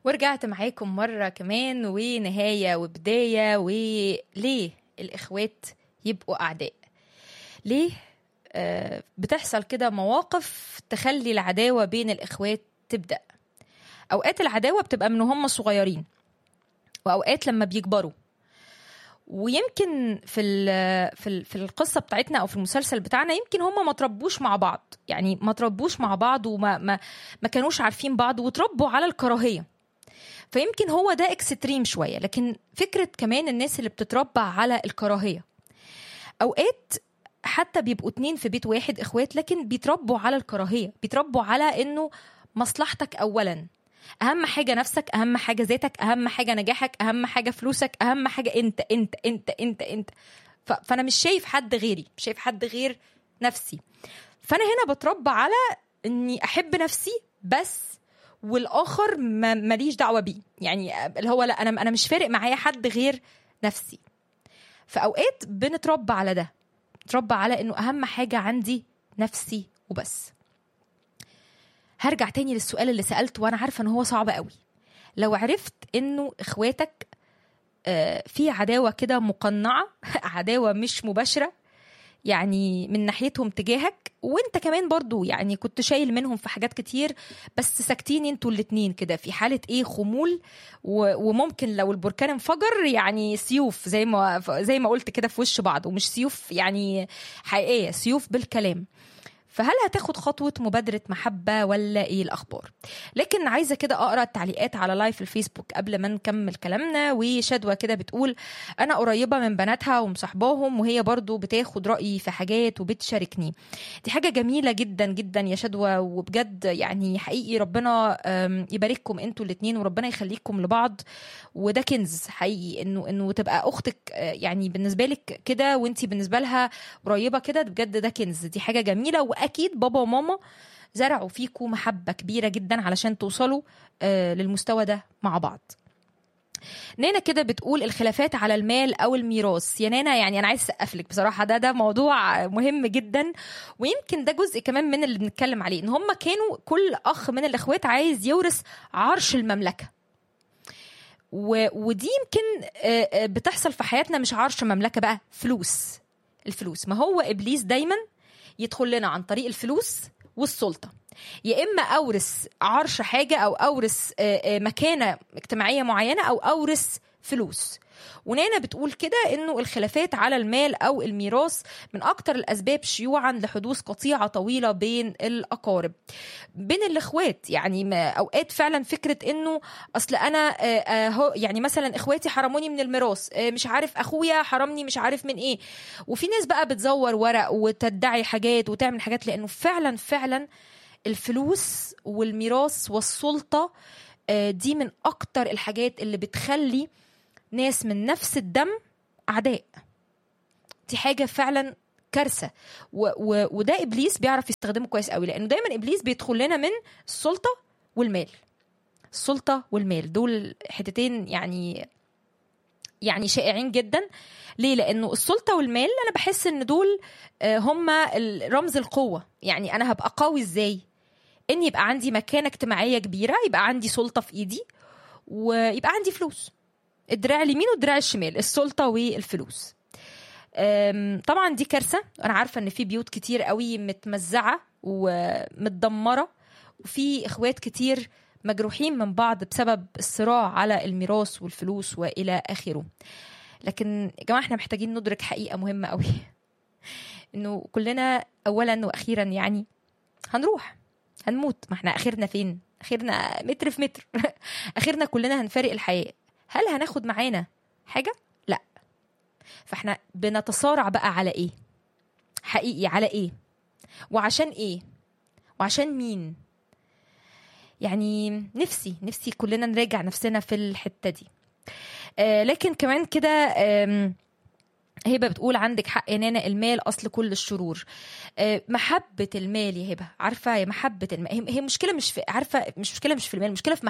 ورجعت معاكم مرة كمان، ونهاية وبداية. وليه الإخوات يبقوا أعداء؟ ليه بتحصل كده مواقف تخلي العداوة بين الإخوات تبدأ؟ أوقات العداوة بتبقى من هم صغيرين، وأوقات لما بيكبروا. ويمكن في القصة بتاعتنا أو في المسلسل بتاعنا يمكن هم ما تربوش مع بعض، يعني ما تربوش مع بعض وما كانوش عارفين بعض وتربوا على الكراهية. فيمكن هو ده اكستريم شوية، لكن فكرة كمان الناس اللي بتتربى على الكراهية أوقات حتى بيبقوا 2 في بيت واحد إخوات، لكن بيتربوا على الكراهية، بيتربوا على إنه مصلحتك أولا، أهم حاجة نفسك، أهم حاجة ذاتك، أهم حاجة نجاحك، أهم حاجة فلوسك، أهم حاجة أنت أنت أنت أنت أنت. فأنا مش شايف حد غيري، مش شايف حد غير نفسي. فأنا هنا بتربى على إني أحب نفسي بس، والآخر ماليش دعوة بيه، يعني اللي هو لا، أنا مش فارق معايا حد غير نفسي. فأوقات بنتربى على ده، بنتربى على إنه أهم حاجة عندي نفسي وبس. هرجع تاني للسؤال اللي سألته، وأنا عارفة إنه هو صعب قوي. لو عرفت إنه إخواتك في عداوة كده مقنعة عداوة مش مباشرة، يعني من ناحيتهم تجاهك، وانت كمان برضو يعني كنت شايل منهم في حاجات كتير، بس ساكتين انتوا الاتنين كده في حالة ايه، خمول، وممكن لو البركان انفجر يعني سيوف زي ما قلت كده في وش بعض، ومش سيوف يعني حقيقية، سيوف بالكلام. فهل هتاخد خطوة مبادرة محبة ولا ايه الأخبار؟ لكن عايزة كده أقرأ التعليقات على لايف الفيسبوك قبل ما نكمل كلامنا. وشدوى كده بتقول أنا قريبة من بناتها ومصاحباهم، وهي برضو بتاخد رأيي في حاجات وبتشاركني. دي حاجة جميلة جدا جدا يا شدوى، وبجد يعني حقيقي ربنا يبارككم انتوا الاتنين، وربنا يخليكم لبعض. وده كنز حقيقي انه تبقى اختك يعني بالنسبة لك كده، وانتي بالنسبة لها قريبة كده، بجد ده كنز، دي حاجة جميلة. واكيد بابا وماما زرعوا فيكم محبة كبيرة جدا علشان توصلوا للمستوى ده مع بعض. نانا كده بتقول الخلافات على المال او الميراث. يا نانا يعني انا عايز اسقفلك بصراحه، ده موضوع مهم جدا، ويمكن ده جزء كمان من اللي بنتكلم عليه، ان هم كانوا كل اخ من الاخوات عايز يورث عرش المملكه. ودي يمكن بتحصل في حياتنا، مش عرش مملكه بقى، الفلوس. ما هو ابليس دايما يدخل لنا عن طريق الفلوس والسلطه، يا اما اورث عرش حاجه، او اورث مكانه اجتماعيه معينه، او اورث فلوس. ونانا بتقول كده انه الخلافات على المال او الميراث من اكتر الاسباب شيوعا لحدوث قطيعه طويله بين الاقارب، بين الاخوات. يعني اوقات فعلا فكره انه اصل انا يعني مثلا اخواتي حرموني من الميراث، مش عارف اخويا حرمني مش عارف من ايه، وفي ناس بقى بتزور ورق وتدعي حاجات وتعمل حاجات، لانه فعلا الفلوس والميراث والسلطه دي من اكتر الحاجات اللي بتخلي ناس من نفس الدم أعداء. دي حاجة فعلا كارثة، وده إبليس بيعرف يستخدمه كويس قوي، لأنه دايما إبليس بيدخل لنا من السلطة والمال. السلطة والمال دول حتتين يعني شائعين جدا. ليه؟ لأنه السلطة والمال أنا بحس إن دول هما رمز القوة. يعني أنا هبقى قوي إزاي؟ إن يبقى عندي مكانة اجتماعية كبيرة، يبقى عندي سلطة في إيدي، ويبقى عندي فلوس. الدراع اليمين والدراع الشمال، السلطة والفلوس. طبعا دي كارثة. أنا عارفة أن في بيوت كتير قوي متمزعة ومتدمرة، وفي إخوات كتير مجروحين من بعض بسبب الصراع على الميراث والفلوس وإلى آخره. لكن يا جماعة احنا محتاجين ندرك حقيقة مهمة قوي، إنه كلنا أولا وأخيرا يعني هنموت. ما احنا آخرنا فين؟ آخرنا متر في متر آخرنا كلنا هنفارق الحياة. هل هناخد معانا حاجة؟ لا. فاحنا بنتصارع بقى على ايه حقيقي، على ايه وعشان ايه وعشان مين؟ يعني نفسي كلنا نراجع نفسنا في الحتة دي. لكن كمان كده هبة بتقول عندك حق يا نانا، المال أصل كل الشرور. محبة المال يا هبة، عارفة يا محبة المال هي مشكلة، مش في عارفة، مش مشكلة مش في المال، مشكلة في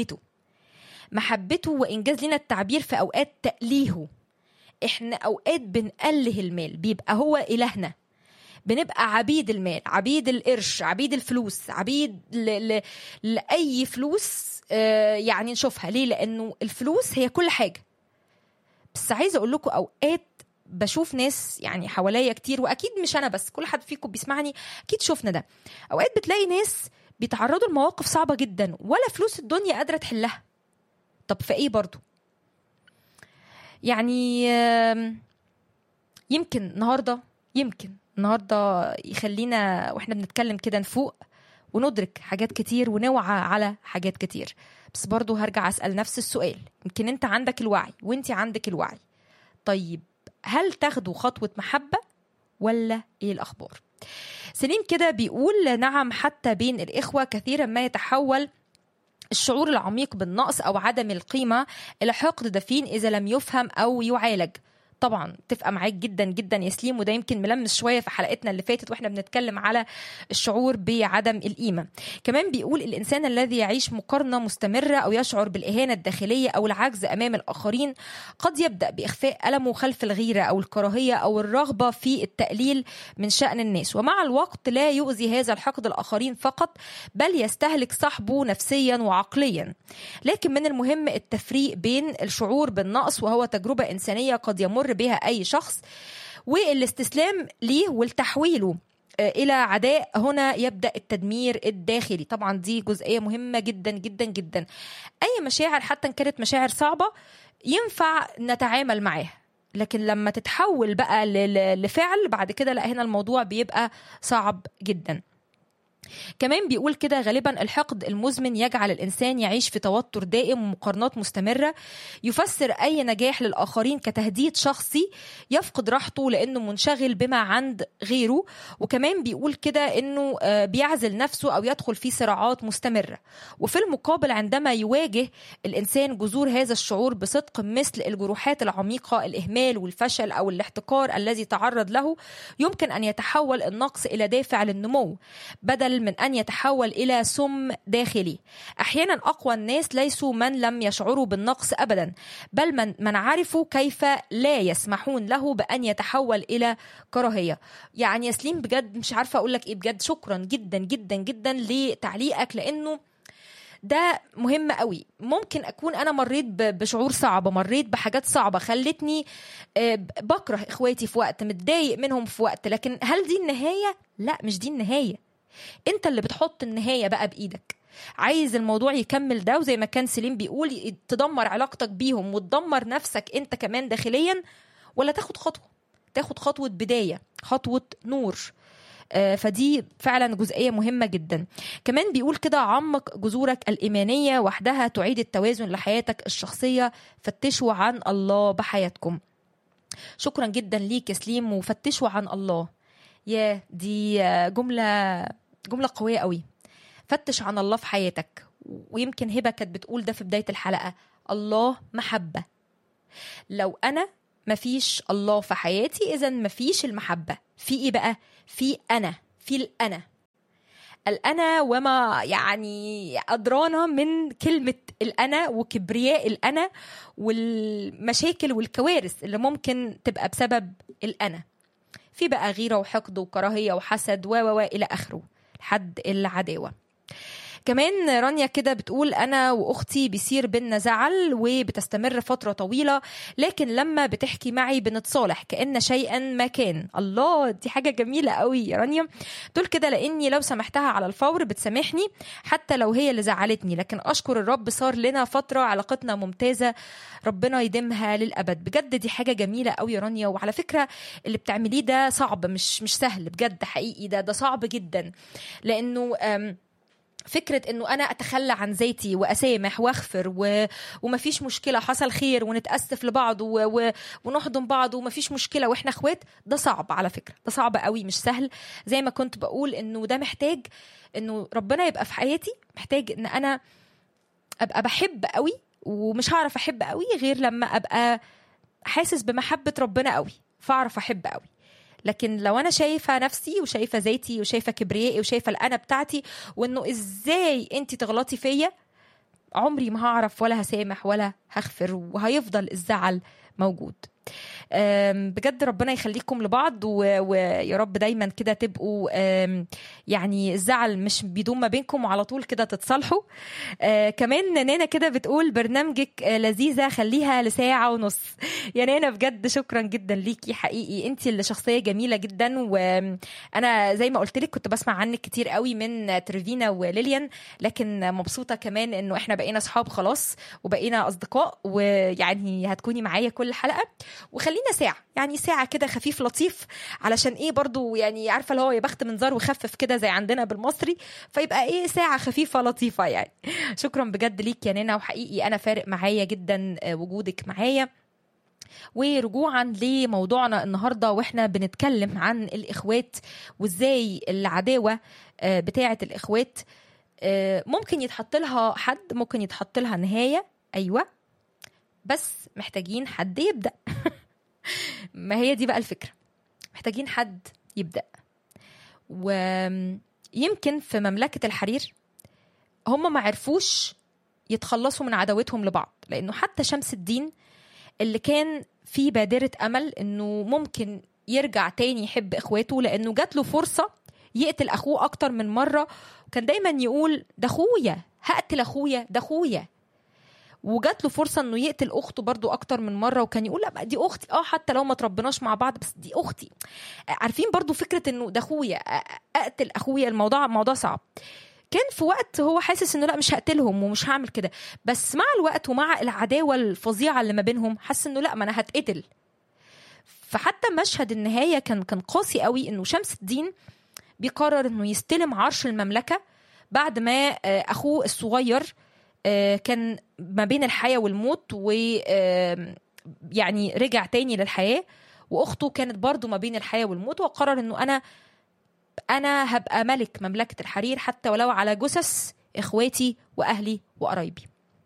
محبته وإنجاز لنا التعبير في أوقات تأليهه. إحنا أوقات بنأله المال، بيبقى هو إلهنا، بنبقى عبيد المال، عبيد القرش، عبيد الفلوس، عبيد لأي فلوس يعني نشوفها ليه، لانه الفلوس هي كل حاجه. بس عايزه اقول لكم اوقات بشوف ناس يعني حواليا كتير، واكيد مش انا بس، كل حد فيكم بيسمعني اكيد شفنا ده. اوقات بتلاقي ناس بيتعرضوا لمواقف صعبه جدا ولا فلوس الدنيا قادره تحلها. طب فايه برضو؟ يعني يمكن النهارده يخلينا واحنا بنتكلم كده نفوق وندرك حاجات كتير ونوعى على حاجات كتير. بس برضو هرجع أسأل نفس السؤال، يمكن انت عندك الوعي وانت عندك الوعي، طيب هل تاخدوا خطوة محبة ولا ايه الأخبار؟ سليم كده بيقول نعم، حتى بين الإخوة كثيرا ما يتحول الشعور العميق بالنقص أو عدم القيمة إلى حقد دفين إذا لم يفهم أو يعالج. طبعا اتفق معاك جدا جدا يا سليم، وده يمكن ملمس شويه في حلقتنا اللي فاتت واحنا بنتكلم على الشعور بعدم القيمه. كمان بيقول الانسان الذي يعيش مقارنه مستمره او يشعر بالاهانه الداخليه او العجز امام الاخرين قد يبدا باخفاء المه خلف الغيره او الكراهيه او الرغبه في التقليل من شان الناس، ومع الوقت لا يؤذي هذا الحقد الاخرين فقط بل يستهلك صاحبه نفسيا وعقليا. لكن من المهم التفريق بين الشعور بالنقص وهو تجربه انسانيه قد يمر بها أي شخص، والاستسلام ليه والتحويله إلى عداء. هنا يبدأ التدمير الداخلي. طبعا دي جزئية مهمة جدا جدا جدا. أي مشاعر حتى إن كانت مشاعر صعبة ينفع نتعامل معاها، لكن لما تتحول بقى لفعل بعد كده لا، هنا الموضوع بيبقى صعب جدا. كمان بيقول كده غالبا الحقد المزمن يجعل الإنسان يعيش في توتر دائم ومقارنات مستمرة، يفسر أي نجاح للآخرين كتهديد شخصي، يفقد راحته لأنه منشغل بما عند غيره. وكمان بيقول كده أنه بيعزل نفسه أو يدخل في صراعات مستمرة. وفي المقابل عندما يواجه الإنسان جذور هذا الشعور بصدق مثل الجروحات العميقة، الإهمال والفشل أو الاحتقار الذي تعرض له، يمكن أن يتحول النقص إلى دافع للنمو بدل من أن يتحول إلى سم داخلي. أحيانا أقوى الناس ليسوا من لم يشعروا بالنقص أبدا، بل من عرفوا كيف لا يسمحون له بأن يتحول إلى كراهية. يعني يسليم بجد مش عارفة أقول لك إيه، بجد شكرا جدا جدا جدا لتعليقك، لأنه ده مهم قوي. ممكن أكون أنا مريت بشعور صعبة، مريت بحاجات صعبة خلتني بكره إخواتي في وقت، متضايق منهم في وقت، لكن هل دي النهاية؟ لا، مش دي النهاية. انت اللي بتحط النهاية بقى بإيدك. عايز الموضوع يكمل ده، وزي ما كان سليم بيقول تدمر علاقتك بيهم وتدمر نفسك انت كمان داخليا، ولا تاخد خطوة بداية، خطوة نور. فدي فعلا جزئية مهمة جدا. كمان بيقول كده عمق جذورك الإيمانية وحدها تعيد التوازن لحياتك الشخصية. فتشوا عن الله بحياتكم. شكرا جدا ليك يا سليم، وفتشوا عن الله. يا دي جملة قوية قوي. فتش عن الله في حياتك. ويمكن هبة كانت بتقول ده في بداية الحلقة، الله محبة. لو أنا مفيش الله في حياتي إذن مفيش المحبة. في إيه بقى؟ في الأنا وما يعني أدرانا من كلمة الأنا وكبرياء الأنا والمشاكل والكوارث اللي ممكن تبقى بسبب الأنا. في بقى غيرة وحقد وكراهية وحسد إلى آخره لحد العداوة. كمان رانيا كده بتقول أنا وأختي بيصير بينا زعل وبتستمر فترة طويلة، لكن لما بتحكي معي بنتصالح كأن شيئا ما كان. الله، دي حاجة جميلة قوي يا رانيا. تقول كده لأني لو سمحتها على الفور بتسامحني حتى لو هي اللي زعلتني، لكن أشكر الرب صار لنا فترة علاقتنا ممتازة، ربنا يديمها للأبد. بجد دي حاجة جميلة قوي يا رانيا. وعلى فكرة اللي بتعمليه ده صعب، مش سهل بجد، حقيقي ده صعب جدا، لأنه فكرة انه انا اتخلى عن ذاتي واسامح واغفر ومفيش مشكلة، حصل خير ونتأسف لبعض ونحضن بعض ومفيش مشكلة واحنا اخوات، ده صعب على فكرة، ده صعب قوي، مش سهل. زي ما كنت بقول انه ده محتاج انه ربنا يبقى في حياتي، محتاج ان انا ابقى بحب قوي، ومش هعرف احب قوي غير لما ابقى حاسس بمحبة ربنا قوي، فاعرف احب قوي. لكن لو انا شايفه نفسي وشايفه ذاتي وشايفه كبريائي وشايفه الانا بتاعتي وانه ازاي انت تغلطي فيا، عمري ما هعرف ولا هسامح ولا هغفر، وهيفضل الزعل موجود. بجد ربنا يخليكم لبعض، ويا رب دايما كده تبقوا يعني الزعل مش بيدوم ما بينكم، وعلى طول كده تتصالحوا. كمان نانا كده بتقول برنامجك لذيذة، خليها لساعة ونص. يا نانا بجد شكرا جدا ليكي، حقيقي انت اللي شخصية جميلة جدا، وانا زي ما قلت لك كنت بسمع عنك كتير قوي من تريفينا وليليان، لكن مبسوطة كمان انه احنا بقينا اصحاب خلاص وبقينا اصدقاء، ويعني هتكوني معايا كل حلقة. وخلينا ساعة، يعني ساعة كده خفيف لطيف، علشان ايه برضو يعني عارفة اللي هو يا بخت منظر وخفف كده زي عندنا بالمصري، فيبقى ايه ساعة خفيفة لطيفة يعني. شكرا بجد ليك يا نانا، وحقيقي انا فارق معايا جدا وجودك معايا. ورجوعا لموضوعنا النهاردة، واحنا بنتكلم عن الإخوات وازاي العداوة بتاعة الإخوات ممكن يتحط لها حد، ممكن يتحط لها نهاية، أيوة، بس محتاجين حد يبدأ. ما هي دي بقى الفكرة، محتاجين حد يبدأ. ويمكن في مملكة الحرير هم ما عرفوش يتخلصوا من عداوتهم لبعض، لأنه حتى شمس الدين اللي كان في بادرة أمل إنه ممكن يرجع تاني يحب إخواته، لأنه جات له فرصة يقتل أخوه أكتر من مرة، وكان دايما يقول ده أخويا، هقتل أخويا، ده أخويا. وجات له فرصة إنه يقتل أخته برضو أكتر من مرة، وكان يقول لا دي أختي، حتى لو ما تربناش مع بعض بس دي أختي. عارفين برضو فكرة إنه ده أخويا، أقتل أخويا، موضوع صعب. كان في وقت هو حاسس انه لا مش هقتلهم ومش هعمل كده، بس مع الوقت ومع العداوة الفظيعة اللي ما بينهم حس انه لا، ما انا هتقتل. فحتى مشهد النهاية كان قاسي قوي، انه شمس الدين بيقرر انه يستلم عرش المملكة بعد ما اخوه الصغير كان ما بين الحياة والموت، و يعني رجع تاني للحياة، واخته كانت برضو ما بين الحياة والموت، وقرر انه أنا هبقى ملك مملكة الحرير حتى ولو على جثث إخواتي وأهلي وقرايبي.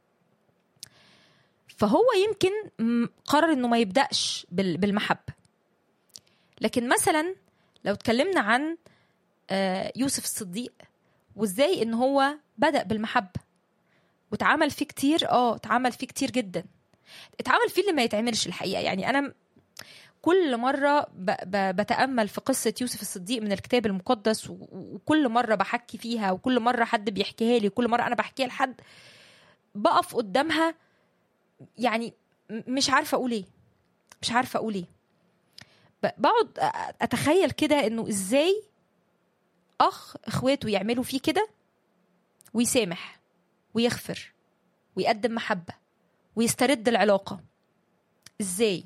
فهو يمكن قرر إنه ما يبدأش بالمحبة. لكن مثلا لو اتكلمنا عن يوسف الصديق، وإزاي إن هو بدأ بالمحبة واتعمل فيه كتير، اتعمل فيه كتير جدا، اتعمل فيه اللي ما يتعملش الحقيقة. يعني أنا كل مرة بتأمل في قصة يوسف الصديق من الكتاب المقدس، وكل مرة بحكي فيها، وكل مرة حد بيحكيها لي، كل مرة أنا بحكيها لحد بقف قدامها، يعني مش عارفة أقول إيه. بقعد أتخيل كده إنه إزاي إخواته يعملوا فيه كده ويسامح ويغفر ويقدم محبة ويسترد العلاقة. إزاي؟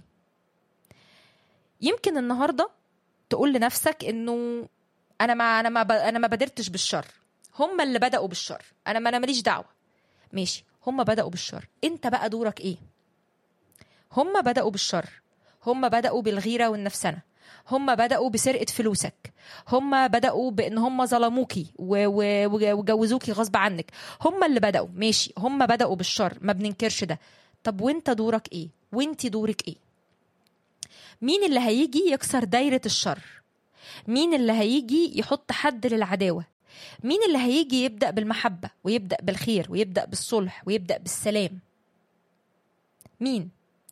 يمكن النهارده تقول لنفسك انه انا ما بادرتش بالشر، هم اللي بدأوا بالشر، انا ماليش دعوه. ماشي، هم بدأوا بالشر، انت بقى دورك ايه؟ هم بدأوا بالشر، هم بدأوا بالغيره والنفسنه، هم بدأوا بسرقه فلوسك، هم بدأوا بان هم ظلموكي وجوزوكي غصب عنك، هم اللي بدأوا. ماشي، هم بدأوا بالشر، ما بننكرش ده. طب وانت دورك ايه؟ وانتي دورك ايه؟ مين اللي هيجي يكسر دايرة الشر؟ مين اللي هيجي يحط حد للعداوة؟ مين اللي هيجي يبدأ بالمحبة ويبدأ بالخير ويبدأ بالصلح ويبدأ بالسلام؟ مين؟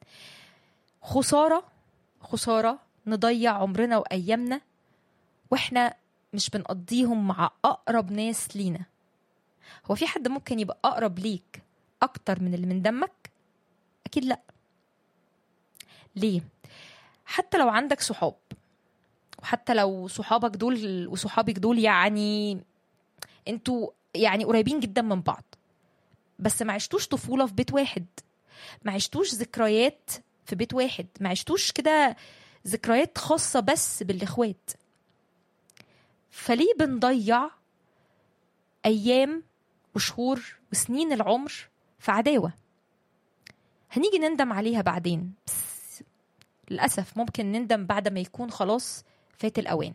خسارة نضيع عمرنا وأيامنا وإحنا مش بنقضيهم مع أقرب ناس لينا. هو في حد ممكن يبقى أقرب ليك أكتر من اللي من دمك؟ أكيد لأ. ليه؟ حتى لو عندك صحاب، وحتى لو صحابك دول وصحابك دول يعني انتوا يعني قريبين جدا من بعض، بس ما عشتوش طفولة في بيت واحد، ما عشتوش ذكريات في بيت واحد، ما عشتوش كده ذكريات خاصة بس بالإخوات. فليه بنضيع أيام وشهور وسنين العمر في عداوة هنيجي نندم عليها بعدين؟ بس للأسف ممكن نندم بعد ما يكون خلاص فات الأوان.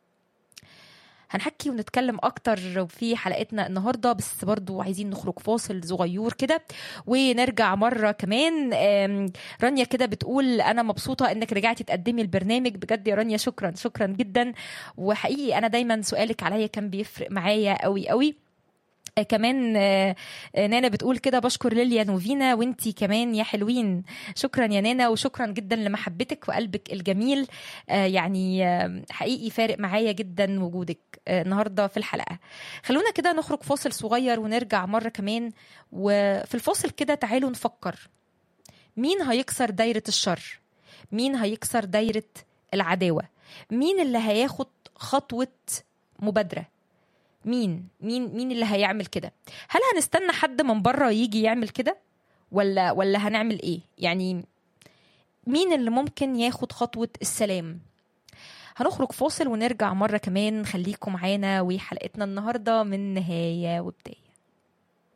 هنحكي ونتكلم أكتر في حلقتنا النهاردة، بس برضو عايزين نخرج فاصل صغير كده ونرجع مرة كمان. رانيا كده بتقول أنا مبسوطة إنك رجعتي تقدمي البرنامج. بجد يا رانيا شكرا جدا، وحقيقي أنا دايما سؤالك عليا كان بيفرق معايا قوي قوي. كمان نانا بتقول كده بشكر ليليان وفينا وانتي كمان يا حلوين. شكرا يا نانا، وشكرا جدا لمحبتك وقلبك الجميل. يعني حقيقي فارق معايا جدا وجودك النهارده في الحلقه. خلونا كده نخرج فاصل صغير ونرجع مره كمان. وفي الفاصل كده تعالوا نفكر، مين هيكسر دايره الشر؟ مين هيكسر دايره العداوه؟ مين اللي هياخد خطوه مبادره؟ مين اللي هيعمل كده؟ هل هنستنى حد من بره يجي يعمل كده، ولا هنعمل ايه؟ يعني مين اللي ممكن ياخد خطوة السلام؟ هنخرج فاصل ونرجع مرة كمان. خليكم معانا، وحلقتنا النهاردة من نهاية وبداية.